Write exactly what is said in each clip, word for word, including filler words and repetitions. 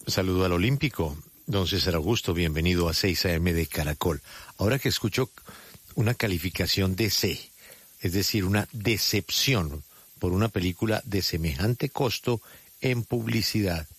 Saludo al Olímpico. Don César Augusto, bienvenido a seis A M de Caracol. Ahora que escucho una calificación de C, es decir, una decepción por una película de semejante costo en publicidad,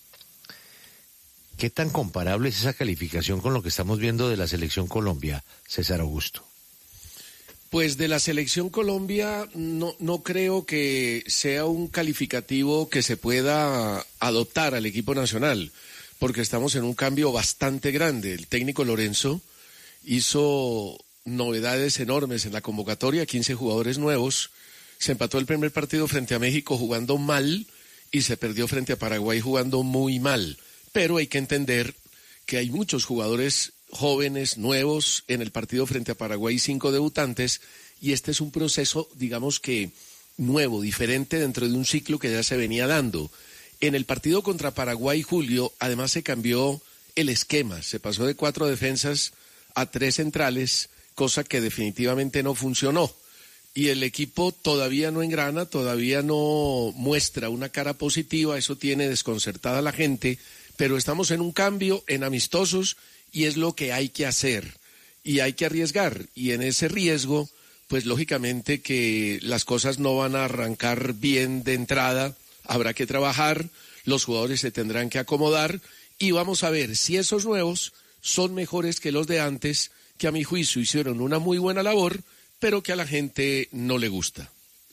¿qué tan comparable es esa calificación con lo que estamos viendo de la Selección Colombia, César Augusto? Pues de la Selección Colombia no, no creo que sea un calificativo que se pueda adoptar al equipo nacional, porque estamos en un cambio bastante grande. El técnico Lorenzo hizo novedades enormes en la convocatoria, quince jugadores nuevos, se empató el primer partido frente a México jugando mal y se perdió frente a Paraguay jugando muy mal, pero hay que entender que hay muchos jugadores jóvenes, nuevos, en el partido frente a Paraguay, cinco debutantes, y este es un proceso, digamos que nuevo, diferente dentro de un ciclo que ya se venía dando. En el partido contra Paraguay, Julio, además se cambió el esquema, se pasó de cuatro defensas a tres centrales, cosa que definitivamente no funcionó. Y el equipo todavía no engrana, todavía no muestra una cara positiva, eso tiene desconcertada a la gente, pero estamos en un cambio, en amistosos, y es lo que hay que hacer, y hay que arriesgar, y en ese riesgo, pues lógicamente que las cosas no van a arrancar bien de entrada, habrá que trabajar, los jugadores se tendrán que acomodar, y vamos a ver si esos nuevos son mejores que los de antes, que a mi juicio hicieron una muy buena labor, pero que a la gente no le gusta.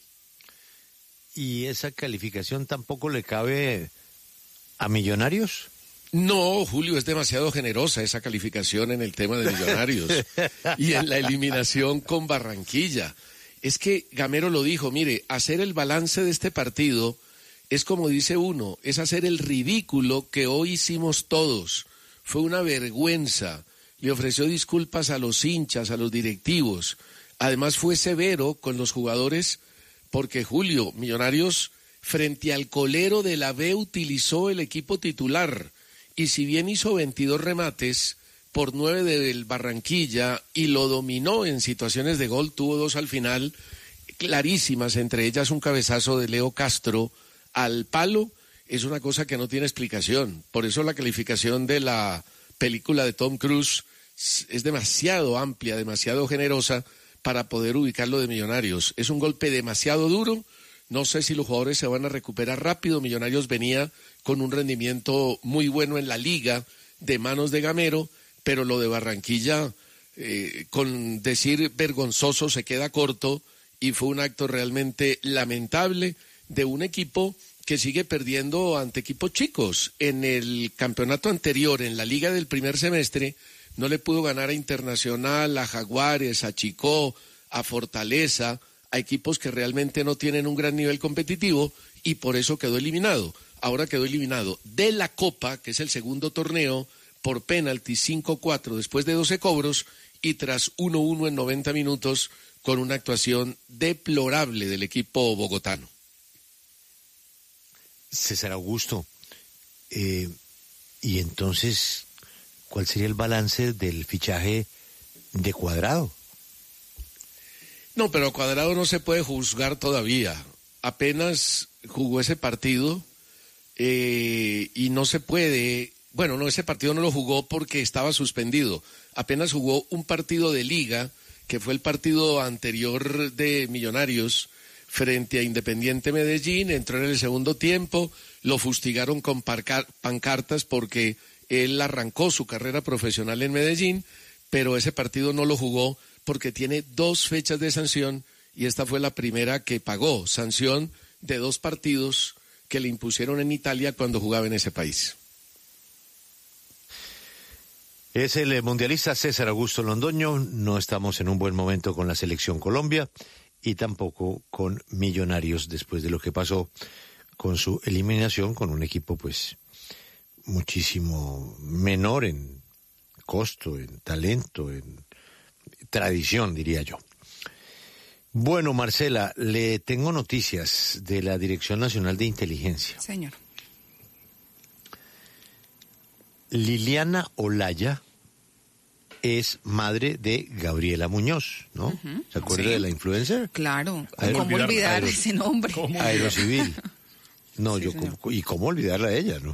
¿Y esa calificación tampoco le cabe a Millonarios? No, Julio, es demasiado generosa esa calificación en el tema de Millonarios y en la eliminación con Barranquilla. Es que Gamero lo dijo, mire, hacer el balance de este partido es como dice uno, es hacer el ridículo que hoy hicimos todos. Fue una vergüenza, le ofreció disculpas a los hinchas, a los directivos. Además fue severo con los jugadores porque, Julio, Millonarios frente al colero de la B utilizó el equipo titular. Y si bien hizo veintidós remates por nueve del Barranquilla y lo dominó en situaciones de gol, tuvo dos al final, clarísimas, entre ellas un cabezazo de Leo Castro al palo, es una cosa que no tiene explicación. Por eso la calificación de la película de Tom Cruise es demasiado amplia, demasiado generosa para poder ubicarlo de Millonarios. Es un golpe demasiado duro. No sé si los jugadores se van a recuperar rápido. Millonarios venía con un rendimiento muy bueno en la liga de manos de Gamero, pero lo de Barranquilla, eh, con decir vergonzoso, se queda corto y fue un acto realmente lamentable de un equipo que sigue perdiendo ante equipos chicos. En el campeonato anterior, en la liga del primer semestre, no le pudo ganar a Internacional, a Jaguares, a Chicó, a Fortaleza, a equipos que realmente no tienen un gran nivel competitivo y por eso quedó eliminado. Ahora quedó eliminado de la Copa, que es el segundo torneo, por penalti cinco cuatro después de doce cobros y tras uno uno en noventa minutos con una actuación deplorable del equipo bogotano. César Augusto, eh, y entonces, ¿cuál sería el balance del fichaje de Cuadrado? No, pero Cuadrado no se puede juzgar todavía. Apenas jugó ese partido eh, y no se puede... Bueno, no, ese partido no lo jugó porque estaba suspendido. Apenas jugó un partido de liga, que fue el partido anterior de Millonarios frente a Independiente Medellín. Entró en el segundo tiempo, lo fustigaron con parca- pancartas porque él arrancó su carrera profesional en Medellín, pero ese partido no lo jugó porque tiene dos fechas de sanción y esta fue la primera que pagó, sanción de dos partidos que le impusieron en Italia cuando jugaba en ese país. Es el mundialista César Augusto Londoño. No estamos en un buen momento con la Selección Colombia y tampoco con Millonarios después de lo que pasó con su eliminación con un equipo pues muchísimo menor en costo, en talento, en tradición, diría yo. Bueno, Marcela, le tengo noticias de la Dirección Nacional de Inteligencia. Señor. Liliana Olaya es madre de Gabriela Muñoz, ¿no? Uh-huh. ¿Se acuerda sí. de la influencer? Claro. Aero, ¿Cómo olvidar aero, ese nombre? Aerocivil. No, sí, yo, señor. ¿Y cómo olvidarla a ella, no?